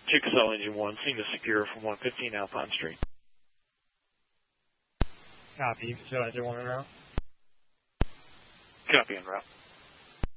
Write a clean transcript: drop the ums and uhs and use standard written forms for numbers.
Chickasaw Engine 1, seeing the Secure from 115 Alpine Street. Copy. So Engine 1 en route? Copy en route.